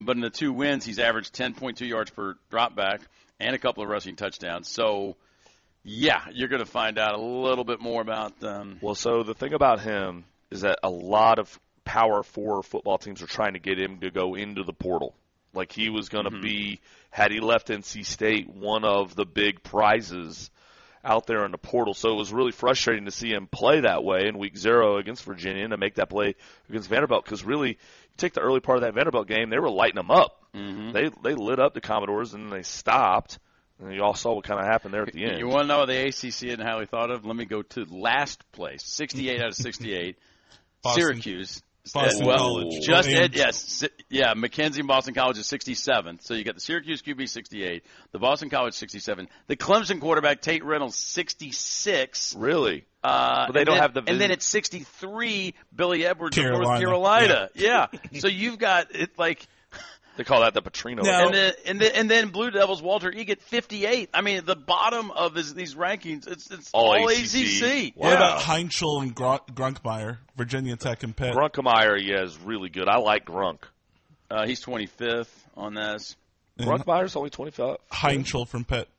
but in the 2 wins, he's averaged 10.2 yards per drop back and a couple of rushing touchdowns. So, yeah, you're going to find out a little bit more about them. Well, so the thing about him is that a lot of Power 4 football teams are trying to get him to go into the portal. Like he was going to be, had he left NC State, one of the big prizes out there in the portal. So it was really frustrating to see him play that way in week 0 against Virginia and to make that play against Vanderbilt, because really, you take the early part of that Vanderbilt game, they were lighting them up. They lit up the Commodores, and then they stopped. And you all saw what kind of happened there at the end. You want to know what the ACC and how he thought of? Let me go to last place, 68 out of 68. Syracuse. Boston College. Mackenzie and Boston College is 67. So you got the Syracuse QB 68, the Boston College 67, the Clemson quarterback Tate Reynolds 66. Really? But they don't have the. And then it's 63. Billy Edwards of Carolina. North Carolina. Yeah. So you've got it like. They call that the Petrino. No. And then Blue Devils Walter Egan 58. I mean, the bottom of these rankings, it's all ACC. Wow. What about Heinzel and Grunkmeyer, Virginia Tech and Pitt? Grunkmeyer, is really good. I like Grunk. He's 25th on this. Grunkmeyer's only 25. Heinzel from Pitt.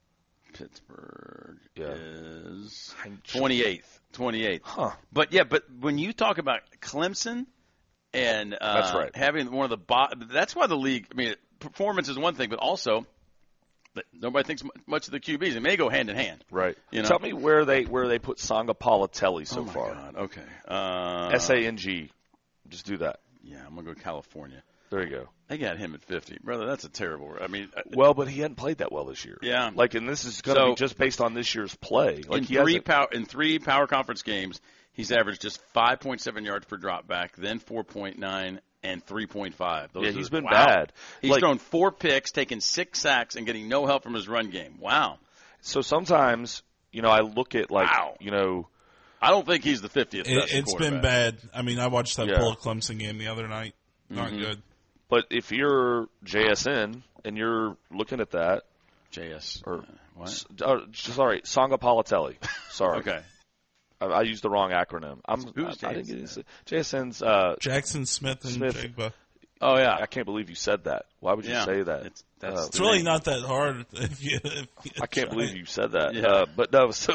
Pittsburgh Yeah. is 28th. Huh. But when you talk about Clemson and That's right. having one of the that's why the league, I mean, performance is one thing, but also nobody thinks much of the QBs. It may go hand in hand. Right. You know? Tell me where they put Sanga Palatelli so far. God. Okay. SANG. Just do that. Yeah, I'm going to go California. There you go. They got him at 50. Brother, that's a terrible – I mean – Well, but he hadn't played that well this year. Yeah. Like, and this is going to be just based on this year's play. Like in three power conference games, he's averaged just 5.7 yards per drop back, then 4.9 and 3.5. He's been bad. He's thrown 4 picks, taken 6 sacks, and getting no help from his run game. Wow. So sometimes, I look at Wow. I don't think he's the 50th best It's been bad. I mean, I watched that Bull Clemson game the other night. Not good. But if you're JSN and you're looking at that, what? Sorry, Sanga Palatelli. Sorry. Okay. I used the wrong acronym. Who's I didn't get it. JSN's Jackson Smith and Jigba. Oh yeah. I can't believe you said that. Why would you say that? It's really not that hard. I can't believe you said that. Yeah. But no, so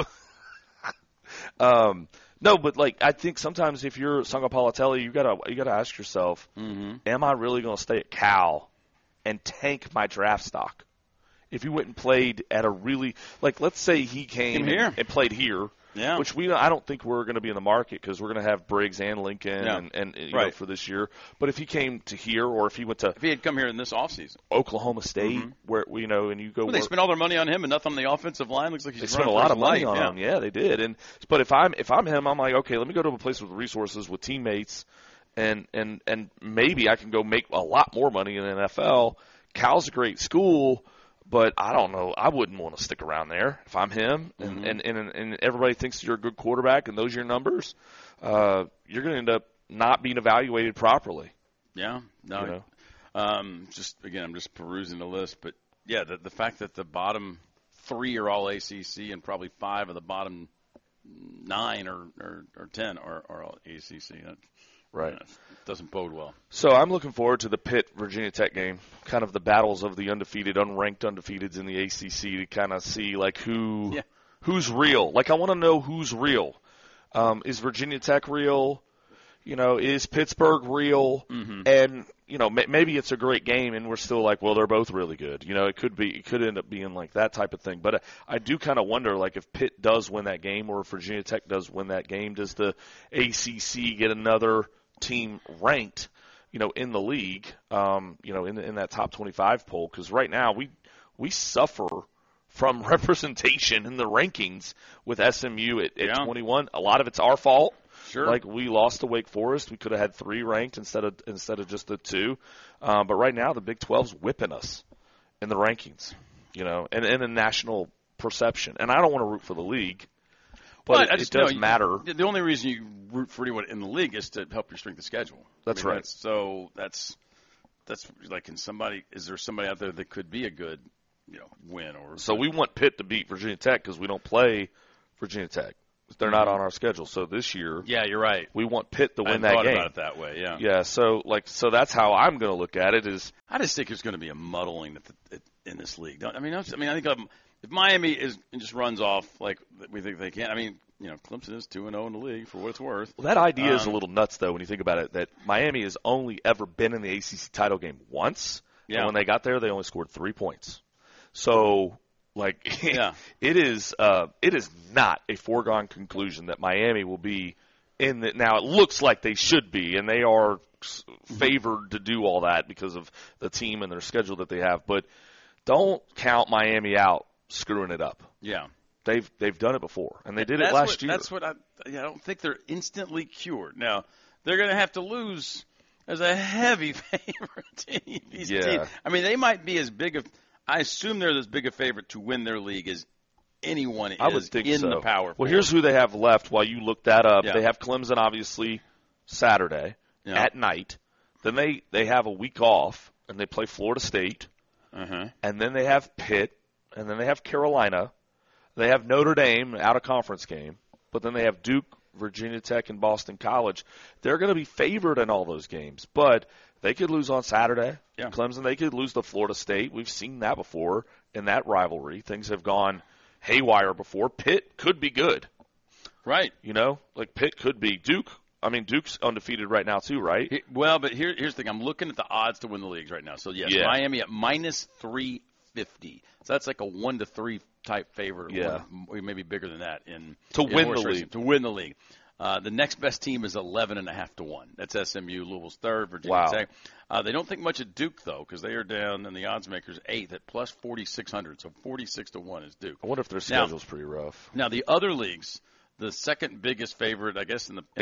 no, but I think sometimes if you're Sanga Palatelli, you gotta ask yourself, am I really going to stay at Cal and tank my draft stock? If you went and played at a really let's say he came here and played here. Yeah. Which I don't think we're going to be in the market because we're going to have Briggs and Lincoln and right. for this year. But if he came to here, or if he went to if he had come here in this offseason, Oklahoma State, where and you go, they spent all their money on him and nothing on the offensive line. Looks like they spent a lot of money on him. Yeah, they did. But if I'm him, I'm like, okay, let me go to a place with resources, with teammates, and maybe I can go make a lot more money in the NFL. Cal's a great school. But I don't know. I wouldn't want to stick around there if I'm him. And everybody thinks you're a good quarterback and those are your numbers. You're going to end up not being evaluated properly. Yeah. No. I'm just perusing the list. But, yeah, the fact that the bottom 3 are all ACC and probably 5 of the bottom 9 or 10 are all ACC. Right. Doesn't bode well. So I'm looking forward to the Pitt-Virginia Tech game, kind of the battles of the unranked undefeateds in the ACC to kind of see, who's real. I want to know who's real. Is Virginia Tech real? Is Pittsburgh real? And, maybe it's a great game and we're still they're both really good. It could end up being that type of thing. But I do kind of wonder, if Pitt does win that game or if Virginia Tech does win that game, does the ACC get another team ranked, in the league, in that top 25 poll? Because right now we suffer from representation in the rankings with SMU at 21. A lot of it's our fault. Sure. We lost to Wake Forest. We could have had 3 ranked instead of just the 2. But right now the Big 12's whipping us in the rankings, and in the national perception. And I don't want to root for the league. But it does matter. The only reason you root for anyone in the league is to help your strength of schedule. That's right. That's is there somebody out there that could be a good, win or? So we want Pitt to beat Virginia Tech because we don't play Virginia Tech. They're not on our schedule. So this year, yeah, you're right. We want Pitt to win that game. About it that way, yeah. Yeah. So that's how I'm going to look at it. Is I just think there's going to be a muddling in this league. I think if Miami just runs off like we think they can. I mean, Clemson is 2-0 in the league for what it's worth. Well, that idea is a little nuts though when you think about it. That Miami has only ever been in the ACC title game once. Yeah. And when they got there, they only scored 3 points. So. It is not a foregone conclusion that Miami will be in the. Now it looks like they should be, and they are favored to do all that because of the team and their schedule that they have. But don't count Miami out screwing it up. Yeah, they've done it before, and they did it last year. That's what I don't think they're instantly cured. Now they're going to have to lose as a heavy favorite to these teams. I mean, they might be as big of. I assume they're as big a favorite to win their league as anyone I would think in so. the Power Well, Four. here's who they have left while you look that up. Yeah. They have Clemson, obviously, Saturday at night. Then they have a week off, and they play Florida State. And then they have Pitt, and then they have Carolina. They have Notre Dame, out-of-conference game. But then they have Duke, Virginia Tech, and Boston College. They're going to be favored in all those games. But they could lose on Saturday. Yeah. Clemson, they could lose to Florida State. We've seen that before in that rivalry. Things have gone haywire before. Pitt could be good. Right. Pitt could be. Duke's undefeated right now too, right? Well, but here's the thing. I'm looking at the odds to win the leagues right now. So, yes, Miami at minus 350. So that's like a 1-3 type favorite. Yeah. Maybe bigger than that. To win the league. To win the league. The next best team is 11.5 to 1. That's SMU. Louisville's third. Virginia Tech. They don't think much of Duke though, because they are down in the odds makers 8th at plus 4,600. So 46 to 1 is Duke. I wonder if their schedule's pretty rough. Now the other leagues, the second biggest favorite, I guess in the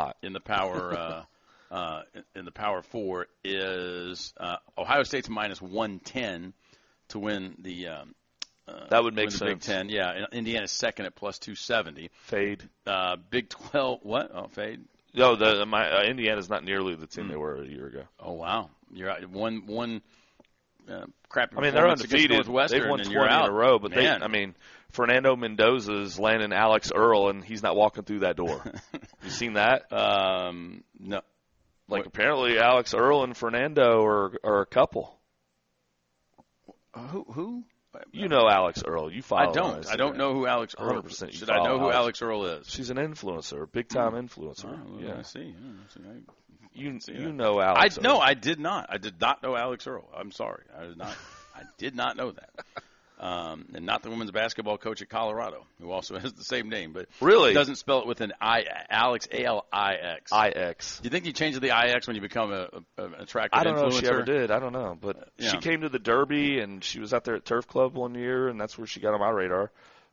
Power Four is Ohio State's minus 110 to win the. That would make sense. Big Ten, yeah. Indiana's second at plus 270. Fade. Big 12, what? Oh, fade. No, Indiana's not nearly the team they were a year ago. Oh wow, you're right. One crappy. I mean, they're undefeated. They've won 20 in a row, but Fernando Mendoza's landing Alex Earl, and he's not walking through that door. You seen that? No. Apparently, Alex Earl and Fernando are a couple. Who? You know Alex Earl. You follow. I don't know who Alex Earl is. Should I know who Alex Earl is? She's an influencer, a big-time influencer. Oh, yeah, I see. You know Alex Earl. No, I did not. I did not know Alex Earl. I'm sorry. I did not know that. And not the women's basketball coach at Colorado, who also has the same name, but really doesn't spell it with an I. Alex, A-L-I-X. I-X. Do you think you change the I-X when you become an attractive influencer? I don't know if she ever did. I don't know. But she came to the Derby, and she was out there at Turf Club one year, and that's where she got on my radar.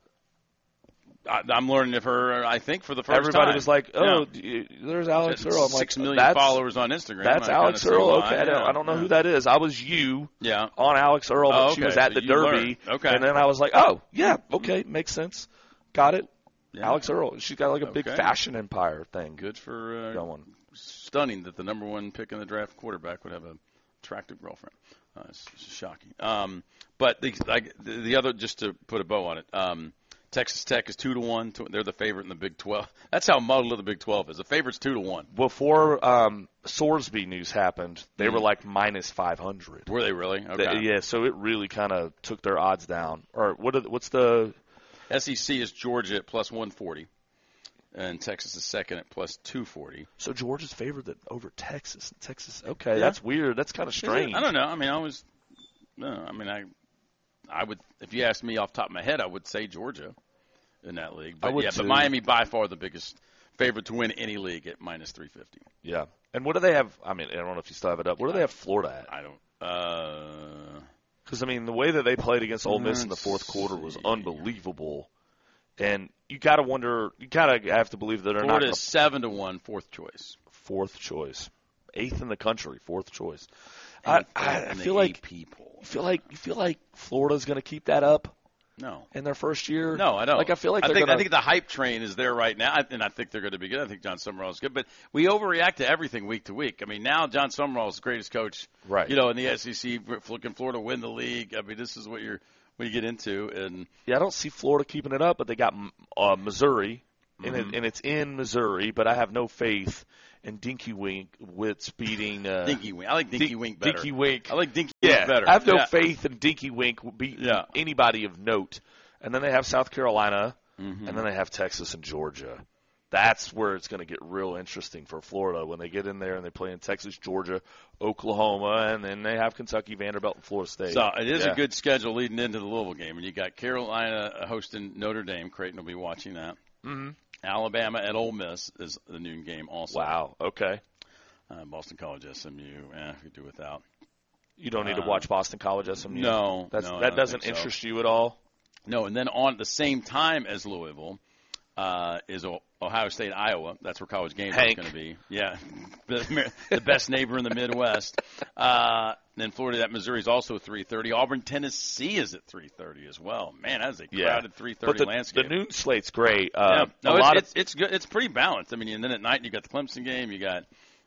I'm learning of her, I think, for the first Everybody time. was like, there's Alex Earl. I'm 6 million followers on Instagram. That's Alex Earl. Okay, I don't know who that is. I was on Alex Earl, but she was at the Derby. Okay. And then I was like, okay, makes sense. Got it. Yeah. Alex Earl. She's got like a big fashion empire thing. Good for going. Stunning that the number one pick in the draft quarterback would have an attractive girlfriend. It's shocking. But the other, just to put a bow on it, Texas Tech is 2-1. They're the favorite in the Big 12. That's how muddled the Big 12 is. The favorite's 2-1. Before Sorsby news happened, they were like minus 500. Were they really? Okay. So it really kind of took their odds down. Or what's the SEC is Georgia at plus 140, and Texas is second at plus 240. So Georgia's favored over Texas. Okay, that's weird. That's kind of strange. I don't know. I mean, I would, if you asked me off the top of my head, I would say Georgia in that league. But but Miami by far the biggest favorite to win any league at minus 350. Yeah. And what do they have? I mean, I don't know if you still have it up. What do they have Florida at? I don't. Because the way that they played against Ole Miss in the fourth quarter was unbelievable. And you got to wonder. You kind of have to believe that they're Florida not. Florida is 7-1, fourth choice. Fourth choice, 8th in the country, fourth choice. I feel like You feel like Florida's going to keep that up? No. In their first year? No, I don't. I feel like I think the hype train is there right now, and I think they're going to be good. I think John Summerall is good, but we overreact to everything week to week. I mean, now John Summerall is the greatest coach, right? In the SEC, looking Florida win the league. I mean, this is what you get into, and I don't see Florida keeping it up, but they got Missouri and it's in Missouri, but I have no faith in Dinky Witz beating Dinky Wink. I like Dinky Wink better. Dinky Wink. I like Dinky Wink better. I have no faith in Dinky Wink beating anybody of note. And then they have South Carolina, and then they have Texas and Georgia. That's where it's going to get real interesting for Florida when they get in there and they play in Texas, Georgia, Oklahoma, and then they have Kentucky, Vanderbilt, and Florida State. So it is a good schedule leading into the Louisville game. And you got Carolina hosting Notre Dame. Creighton will be watching that. Mm-hmm. Alabama at Ole Miss is the noon game also. Wow, okay. Boston College, SMU, could do without. You don't need to watch Boston College, SMU? No. That doesn't interest you at all? No, and then on at the same time as Louisville is Ohio State, Iowa. That's where College Game Day is going to be. Yeah, the best neighbor in the Midwest. Then Florida at Missouri is also 3:30. Auburn, Tennessee is at 3:30 as well. Man, that's a crowded 3:30 landscape. The noon slate's great. It's good. It's pretty balanced. I mean, and then at night you got the Clemson game. You got.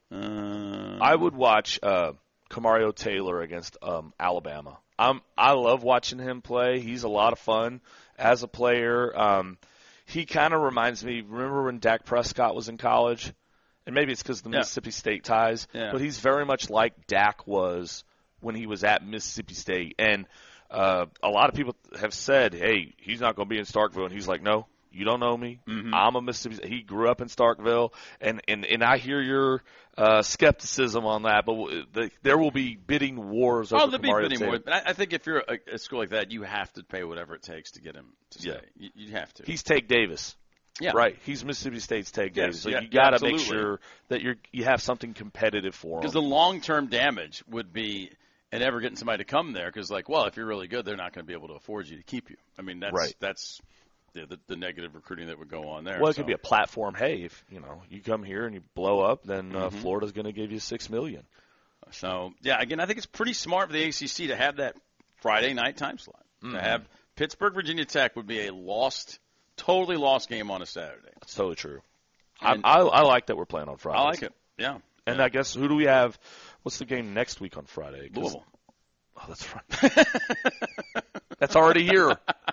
I would watch Kamario Taylor against Alabama. I love watching him play. He's a lot of fun as a player. He kind of reminds me, remember when Dak Prescott was in college? And maybe it's because of the Mississippi State ties, but he's very much like Dak was when he was at Mississippi State. And a lot of people have said, hey, he's not going to be in Starkville. And he's like, no, you don't know me. Mm-hmm. I'm a Mississippi State. He grew up in Starkville. And I hear your skepticism on that, but there will be bidding wars over there'll be bidding wars. But I think if you're a school like that, you have to pay whatever it takes to get him to stay. You have to. He's Tank Davis. Yeah. Right. He's Mississippi State's Tank Davis. So you got to make sure that you have something competitive for him. Because the long-term damage would be ever getting somebody to come there because, if you're really good, they're not going to be able to afford you to keep you. I mean, that's the negative recruiting that would go on there. Well, it could be a platform. Hey, if you come here and you blow up, then Florida's going to give you $6 million. So again, I think it's pretty smart for the ACC to have that Friday night time slot. To have Pittsburgh, Virginia Tech would be a totally lost game on a Saturday. That's totally true. I like that we're playing on Friday. I like it. Yeah. And I guess who do we have? What's the game next week on Friday? Louisville. Oh, that's right. That's already here.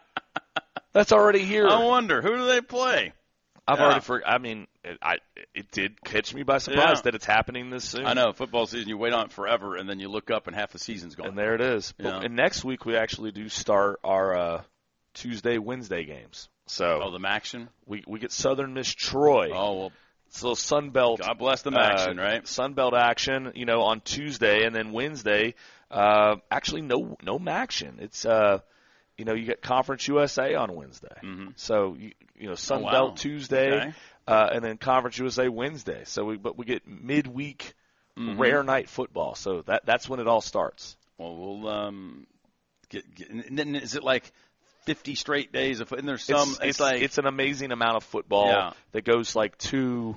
That's already here. I wonder, who do they play? I've already forgot. I mean, it did catch me by surprise that it's happening this soon. I know. Football season, you wait on it forever, and then you look up and half the season's gone. And there it is. And next week we actually do start our Tuesday, Wednesday games. So the Maction? We get Southern Miss Troy. Oh, well. So Sun Belt. God bless the Maction, right? Sun Belt action, on Tuesday, and then Wednesday, actually no Maction. It's you get Conference USA on Wednesday. Mm-hmm. So Sun Belt Tuesday, and then Conference USA Wednesday. So we get midweek rare night football. So that's when it all starts. Well, we'll get. And then is it like 50 straight days of? And there's some. It's an amazing amount of football that goes to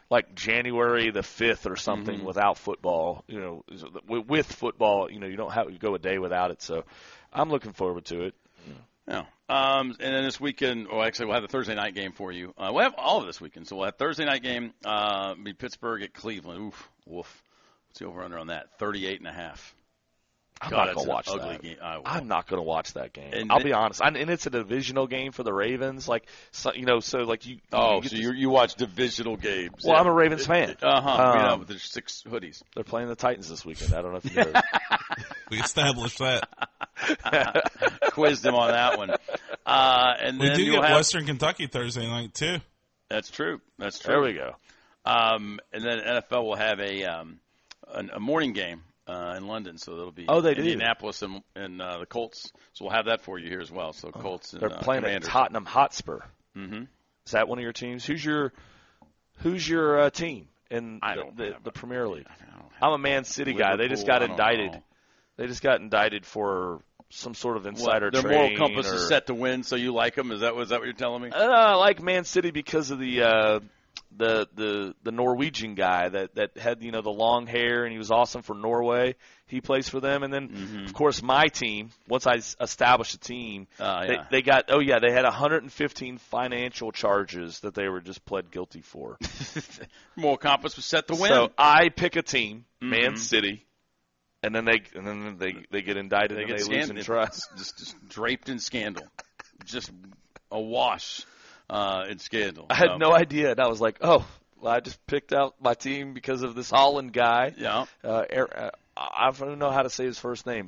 January the 5th or something without football. With football, you don't have to go a day without it. So I'm looking forward to it. Yeah. And then this weekend, actually, we'll have the Thursday night game for you. We'll have all of this weekend. So we'll have Thursday night game, be Pittsburgh at Cleveland. Woof. What's the over-under on that? 38.5. I'm not going to watch that. Game. I'm not going to watch that game. And I'll be honest. And it's a divisional game for the Ravens. So you watch divisional games. Well, I'm a Ravens fan. But there's 6 hoodies. They're playing the Titans this weekend. I don't know if you know. We established that. Quizzed him on that one. And we then do get Western Kentucky Thursday night, too. That's true. There we go. And then NFL will have a morning game in London, so that'll be Indianapolis and the Colts. So we'll have that for you here as well. So Colts and they're playing Commanders. at Tottenham Hotspur. Mm-hmm. Is that one of your teams? Who's your team in the Premier League? I'm a Man City guy. They just got indicted. They just got indicted for some sort of insider trading. Their moral compass is set to win, so you like them? Is that what you're telling me? I like Man City because of the Norwegian guy that had the long hair and he was awesome for Norway. He plays for them, and then of course my team. Once I established a team, they had 115 financial charges that they were just pled guilty for. Moral compass was set to win. So I pick a team, Man City. And then they get indicted and they lose in trust. Just draped in scandal, just awash. It's scandal. I had no idea, and I was like, oh, well, I just picked out my team because of this Holland guy. Yeah. I don't know how to say his first name.